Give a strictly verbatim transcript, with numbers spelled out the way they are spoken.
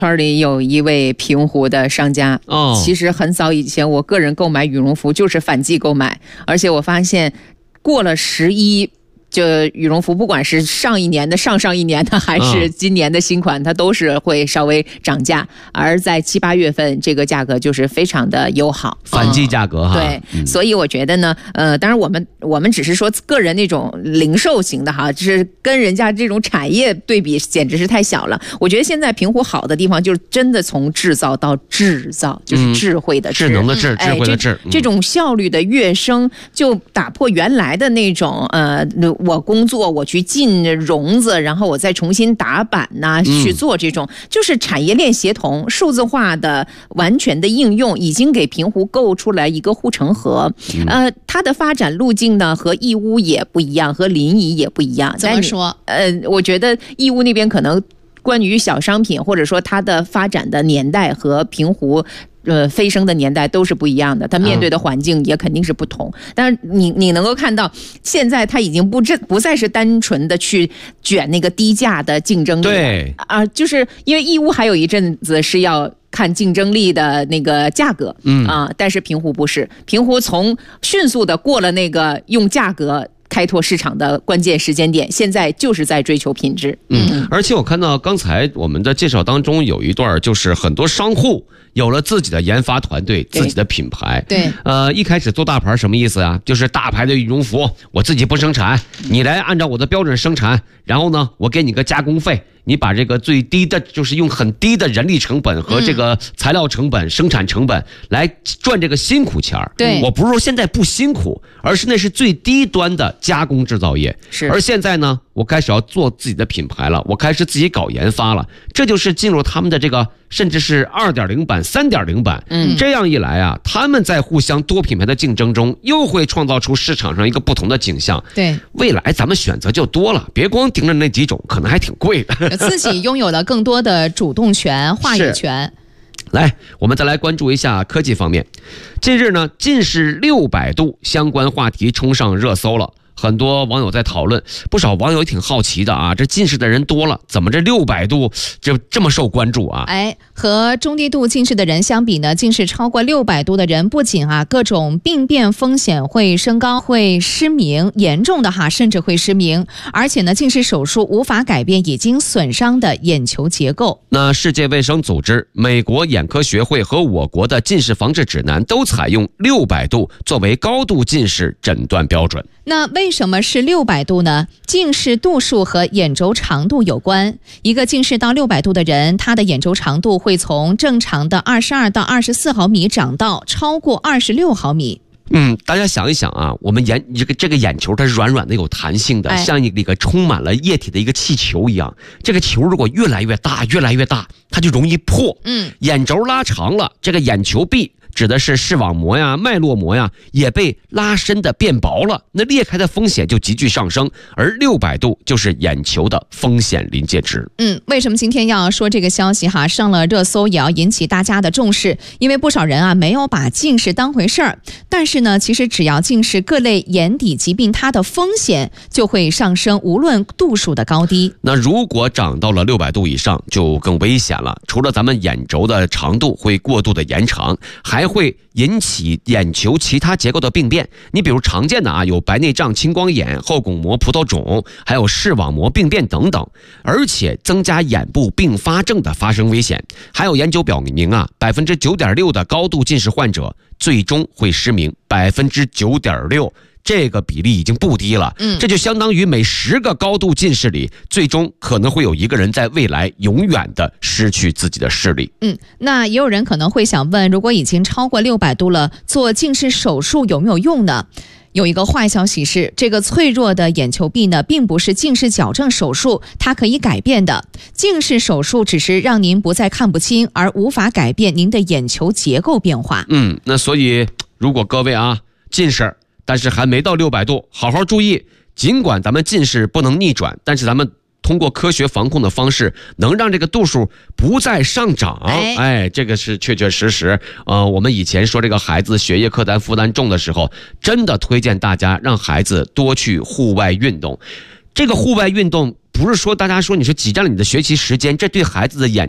圈里有一位平湖的商家， 哦， 其实很早以前我个人购买羽绒服就是反季购买，而且我发现过了十一。就羽绒服，不管是上一年的、上上一年的，还是今年的新款，它都是会稍微涨价。而在七八月份，这个价格就是非常的友好， 反季价格哈。 对，嗯、所以我觉得呢，呃，当然我们我们只是说个人那种零售型的哈，就是跟人家这种产业对比，简直是太小了。我觉得现在平湖好的地方，就是真的从制造到制造，就是智慧的智、 嗯、智能的智、智慧的智， 哎、这, 这种效率的跃升，就打破原来的那种呃。我工作，我去进笼子，然后我再重新打板呐、啊，去做这种、嗯，就是产业链协同、数字化的完全的应用，已经给平湖构出来一个护城河。嗯、呃，它的发展路径呢和义乌也不一样，和临沂也不一样。 怎么说？ 呃，我觉得义乌那边可能关于小商品或者说它的发展的年代和平湖。呃，飞升的年代都是不一样的，它面对的环境也肯定是不同。嗯、但是你你能够看到，现在它已经不这不再是单纯的去卷那个低价的竞争力， 对啊，就是因为义乌还有一阵子是要看竞争力的那个价格，嗯啊，但是平湖不是，平湖从迅速的过了那个用价格开拓市场的关键时间点，现在就是在追求品质。 嗯，而且我看到刚才我们的介绍当中有一段，就是很多商户有了自己的研发团队，自己的品牌。 对， 呃，一开始做大牌什么意思啊？就是大牌的羽绒服，我自己不生产，你来按照我的标准生产，然后呢，我给你个加工费。你把这个最低的，就是用很低的人力成本和这个材料成本、嗯、生产成本来赚这个辛苦钱儿。 对， 我不是说现在不辛苦，而是那是最低端的加工制造业。 是， 而现在呢，我开始要做自己的品牌了，我开始自己搞研发了，这就是进入他们的这个甚至是 二点零 版、三点零 版。嗯，这样一来啊，他们在互相多品牌的竞争中，又会创造出市场上一个不同的景象。 对， 未来咱们选择就多了，别光盯着那几种，可能还挺贵的。 自己拥有了更多的主动权、话语权。 来，我们再来关注一下科技方面。近日呢，近视六百度相关话题冲上热搜了。很多网友在讨论，不少网友也挺好奇的啊，这近视的人多了，怎么这六百度就这么受关注啊？ 哎，和中低度近视的人相比呢，近视超过六百度的人，不仅啊各种病变风险会升高，会失明，严重的哈甚至会失明，而且呢，近视手术无法改变已经损伤的眼球结构。 那世界卫生组织、美国眼科学会和我国的近视防治指南都采用六百度作为高度近视诊断标准。 那为什么是六百度呢？近视度数和眼轴长度有关。一个近视到六百度的人，他的眼轴长度会从正常的二十二到二十四毫米长到超过二十六毫米。 嗯，大家想一想啊，我们眼这个这个眼球它是软软的、有弹性的， 哎、 像一个充满了液体的一个气球一样。这个球如果越来越大、越来越大，它就容易破。 嗯， 眼轴拉长了，这个眼球壁指的是视网膜呀、脉络膜呀，也被拉伸的变薄了，那裂开的风险就急剧上升，而六百度就是眼球的风险临界值。 嗯，为什么今天要说这个消息哈？上了热搜也要引起大家的重视，因为不少人啊没有把近视当回事儿，但是呢，其实只要近视各类眼底疾病，它的风险就会上升，无论度数的高低。 那如果长到了六百度以上，就更危险了。除了咱们眼轴的长度会过度的延长，还还会引起眼球其他结构的病变。你比如常见的啊，有白内障、青光眼、后巩膜葡萄肿，还有视网膜病变等等，而且增加眼部并发症的发生危险。还有研究表明啊，百分之九点六的高度近视患者最终会失明，百分之九点六。这个比例已经不低了，嗯，这就相当于每十个高度近视里，最终可能会有一个人在未来永远的失去自己的视力。 嗯，那也有人可能会想问，如果已经超过六百度了，做近视手术有没有用呢？有一个坏消息是，这个脆弱的眼球壁呢，并不是近视矫正手术它可以改变的。近视手术只是让您不再看不清，而无法改变您的眼球结构变化。 嗯，那所以如果各位啊近视，但是还没到六百度，好好注意。尽管咱们近视不能逆转，但是咱们通过科学防控的方式，能让这个度数不再上涨。哎, 哎，这个是确确实实。呃，我们以前说这个孩子学业课单负担重的时候，真的推荐大家让孩子多去户外运动。这个户外运动不是说大家说你是挤占了你的学习时间，这对孩子的眼